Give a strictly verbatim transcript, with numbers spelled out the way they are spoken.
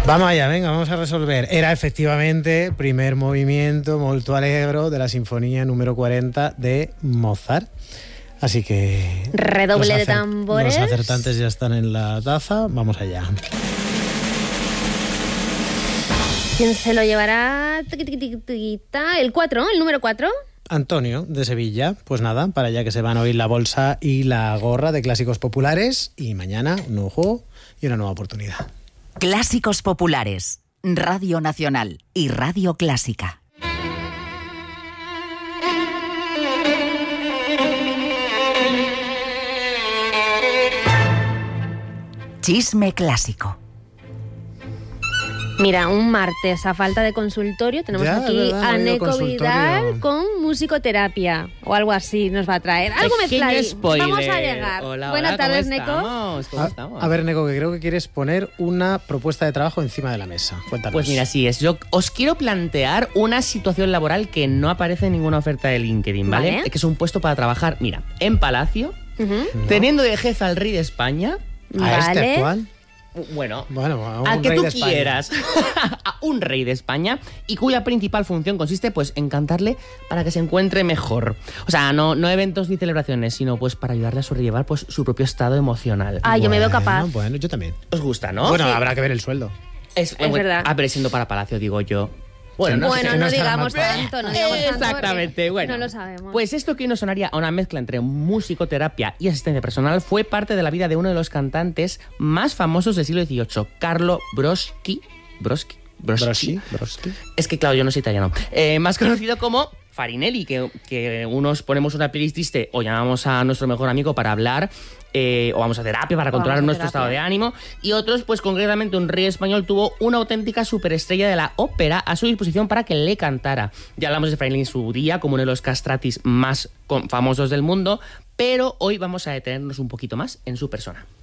Vamos allá, venga, vamos a resolver. Era efectivamente primer movimiento molto allegro de la sinfonía número cuarenta de Mozart. Así que... Redoble de tambores. Los acertantes ya están en la taza. Vamos allá. ¿Quién se lo llevará? El cuatro, el número cuatro. Antonio, de Sevilla. Pues nada, para allá que se van a oír la bolsa y la gorra de clásicos populares. Y mañana un nuevo juego y una nueva oportunidad. Clásicos populares. Radio Nacional y Radio Clásica. Chisme clásico. Mira, un martes a falta de consultorio tenemos Ya, aquí verdad, no a ha habido Neko consultorio. Vidal con musicoterapia o algo así nos va a traer. Algo Pequeño mezcladito. spoiler. Vamos a llegar. Hola, Buenas hola, tardes, ¿cómo Neko. estamos? ¿Cómo A, estamos? a ver, Neko, que creo que quieres poner una propuesta de trabajo encima de la mesa. Cuéntanos. Pues mira, así es. Yo os quiero plantear una situación laboral que no aparece en ninguna oferta de LinkedIn, ¿vale? Vale. Que es un puesto para trabajar, mira, en Palacio, Ujú. ¿No? teniendo de jefe al rey de España. ¿A este Vale. actual? Bueno, Bueno, a un al que rey tú de España. quieras, a un rey de España, y cuya principal función consiste pues en cantarle para que se encuentre mejor. O sea, no, no eventos ni celebraciones, sino pues para ayudarle a sobrellevar pues su propio estado emocional. Ah, yo me veo Bueno, capaz. Bueno, yo también. ¿Os gusta, no? Bueno, Sí. habrá que ver el sueldo. Es, Es verdad. A ver, siendo para Palacio, digo yo. Bueno, no bueno, sé. no, no estará digamos mal pagado. tanto, no digamos tanto. Exactamente, porque bueno. No lo sabemos. Pues esto que nos sonaría a una mezcla entre musicoterapia y asistencia personal fue parte de la vida de uno de los cantantes más famosos del siglo dieciocho, Carlo Broschi. Broschi. Broschi. Broschi, Broschi. Es que, claro, yo no soy italiano. Eh, más conocido como Farinelli, que, que unos ponemos una playlist triste o llamamos a nuestro mejor amigo para hablar, eh, o vamos a terapia para controlar vamos a nuestro terapia. estado de ánimo, y otros, pues concretamente un rey español tuvo una auténtica superestrella de la ópera a su disposición para que le cantara. Ya hablamos de Farinelli en su día como uno de los castratis más con- famosos del mundo, pero hoy vamos a detenernos un poquito más en su persona.